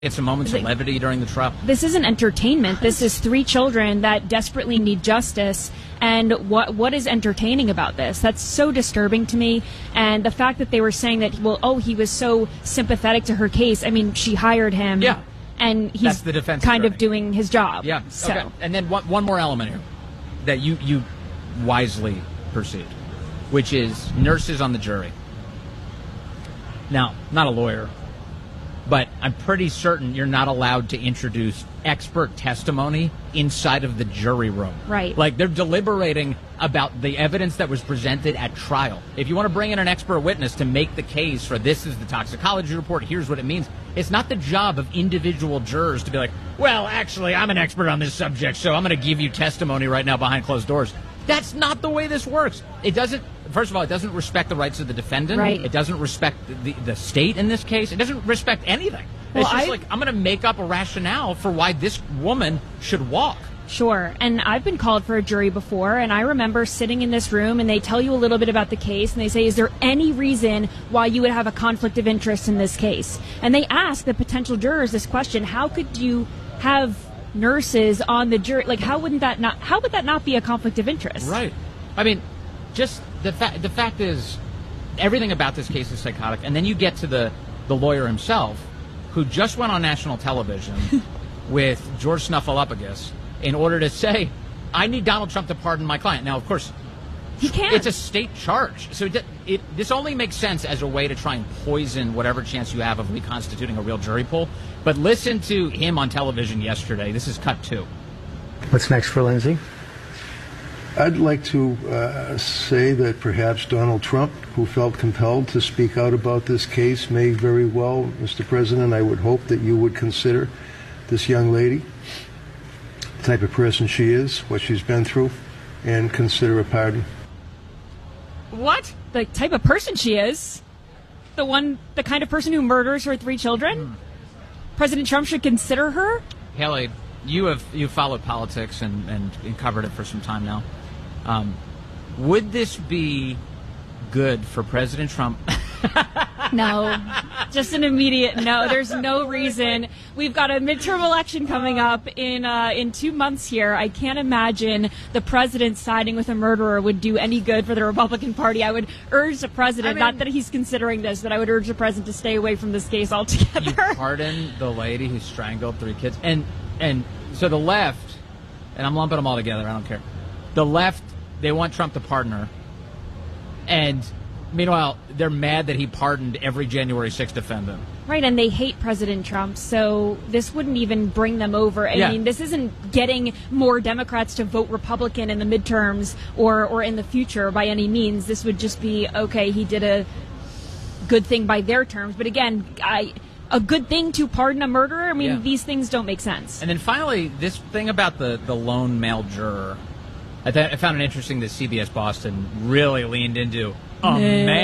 It's a moments of levity during the trial. This isn't entertainment. This is three children that desperately need justice. And what is entertaining about this? That's so disturbing to me. And the fact that they were saying that, he was so sympathetic to her case. I mean, she hired him. Yeah. And he's the defense kind attorney. of doing his job. Yeah. So. Okay. And then one more element here that you wisely pursued, which is nurses on the jury. Now, not a lawyer, but I'm pretty certain you're not allowed to introduce expert testimony inside of the jury room. Right. Like, they're deliberating about the evidence that was presented at trial. If you want to bring in an expert witness to make the case for this is the toxicology report, here's what it means, it's not the job of individual jurors to be like, well, actually, I'm an expert on this subject, so I'm going to give you testimony right now behind closed doors. That's not the way this works. It doesn't, first of all, it doesn't respect the rights of the defendant. Right. It doesn't respect the state in this case. It doesn't respect anything. Well, It's just like, I'm going to make up a rationale for why this woman should walk. Sure. And I've been called for a jury before, and I remember sitting in this room, and they tell you a little bit about the case, and they say, is there any reason why you would have a conflict of interest in this case? And they ask the potential jurors this question: how could you have nurses on the jury? Like, how would that not be a conflict of interest? Right. I mean, just the fact is, everything about this case is psychotic. And then you get to the lawyer himself, who just went on national television with George Snuffleupagus in order to say, I need Donald Trump to pardon my client. Now, of course, he can't. It's a state charge. So this only makes sense as a way to try and poison whatever chance you have of reconstituting a real jury pool. But listen to him on television yesterday. This is cut 2. What's next for Lindsey? I'd like to say that perhaps Donald Trump, who felt compelled to speak out about this case, may very well, Mr. President, I would hope that you would consider this young lady, the type of person she is, what she's been through, and consider a pardon. What? The type of person she is? The kind of person who murders her 3 children? President Trump should consider her? Haley, you've followed politics and covered it for some time now. Would this be good for President Trump? No. Just an immediate no. There's no reason. We've got a midterm election coming up in 2 months here. I can't imagine the president siding with a murderer would do any good for the Republican Party. I would urge the president, not that he's considering this, but I would urge the president to stay away from this case altogether. You pardon the lady who strangled 3 kids? And so the left, and I'm lumping them all together, I don't care. The left, they want Trump to pardon her. And meanwhile, they're mad that he pardoned every January 6th defendant. Right, and they hate President Trump, so this wouldn't even bring them over. I mean, this isn't getting more Democrats to vote Republican in the midterms or in the future by any means. This would just be, okay, he did a good thing by their terms. But again, a good thing to pardon a murderer? I mean, these things don't make sense. And then finally, this thing about the lone male juror. I found it interesting that CBS Boston really leaned into a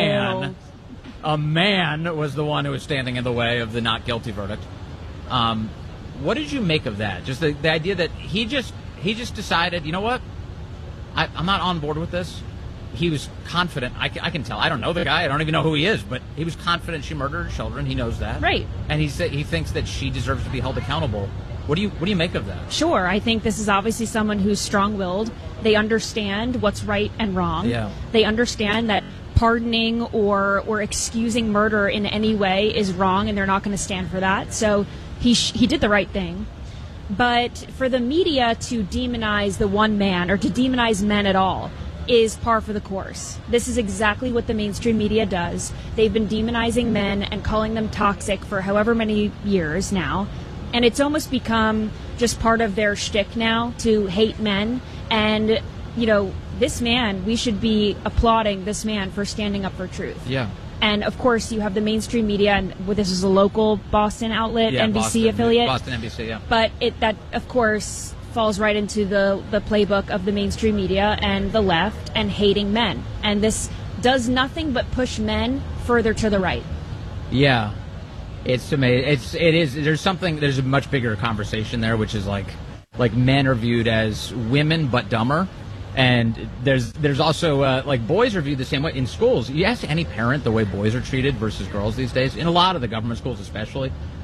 man was the one who was standing in the way of the not guilty verdict. What did you make of that? Just the idea that he just decided, you know what? I'm not on board with this. He was confident. I can tell. I don't know the guy. I don't even know who he is, but he was confident she murdered her children. He knows that. Right. And he thinks that she deserves to be held accountable. What do you make of that? Sure. I think this is obviously someone who's strong-willed. They understand what's right and wrong. Yeah. They understand that pardoning or excusing murder in any way is wrong, and they're not going to stand for that. So he did the right thing. But for the media to demonize the one man or to demonize men at all is par for the course. This is exactly what the mainstream media does. They've been demonizing men and calling them toxic for however many years now. And it's almost become just part of their shtick now to hate men. And, this man, we should be applauding this man for standing up for truth. Yeah. And, of course, you have the mainstream media, and this is a local Boston outlet, NBC affiliate. Boston NBC, yeah. But that, of course, falls right into the playbook of the mainstream media and the left and hating men. And this does nothing but push men further to the right. Yeah. It's amazing. There's a much bigger conversation there, which is like men are viewed as women but dumber. And there's also boys are viewed the same way in schools. You ask any parent the way boys are treated versus girls these days, in a lot of the government schools especially,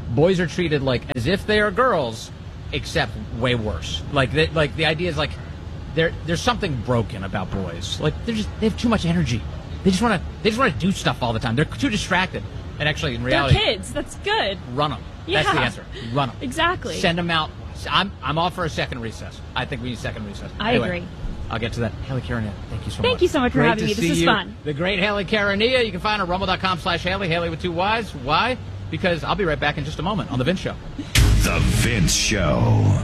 boys are treated like as if they are girls, except way worse. Like the idea is like there's something broken about boys. Like they have too much energy. They just want to do stuff all the time. They're too distracted. And actually, in reality, they're kids. That's good. Run them. Yeah. That's the answer. Run them. Exactly. Send them out. I'm all for a second recess. I think we need a second recess. I agree. I'll get to that. Haley Karania, thank you so much. Thank you so much for having me. This is fun. The great Haley Karania. You can find her at rumble.com/Haley. Haley with 2 Y's. Why? Because I'll be right back in just a moment on The Vince Show. The Vince Show.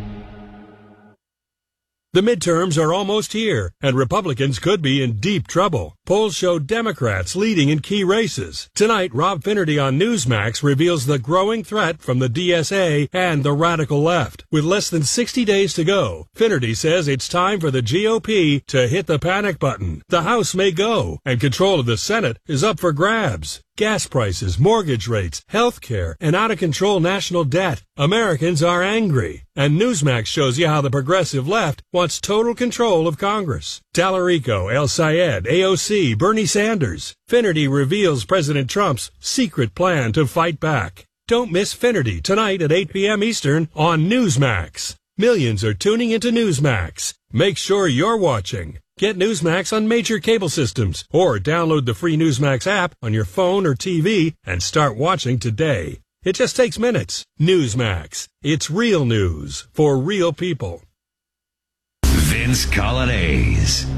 The midterms are almost here, and Republicans could be in deep trouble. Polls show Democrats leading in key races. Tonight, Rob Finnerty on Newsmax reveals the growing threat from the DSA and the radical left. With less than 60 days to go, Finnerty says it's time for the GOP to hit the panic button. The House may go, and control of the Senate is up for grabs. Gas prices, mortgage rates, health care, and out-of-control national debt. Americans are angry. And Newsmax shows you how the progressive left wants total control of Congress. Tallarico, El Sayed, AOC, Bernie Sanders. Finnerty reveals President Trump's secret plan to fight back. Don't miss Finnerty tonight at 8 p.m. Eastern on Newsmax. Millions are tuning into Newsmax. Make sure you're watching. Get Newsmax on major cable systems or download the free Newsmax app on your phone or TV and start watching today. It just takes minutes. Newsmax. It's real news for real people. Vince Coglianese.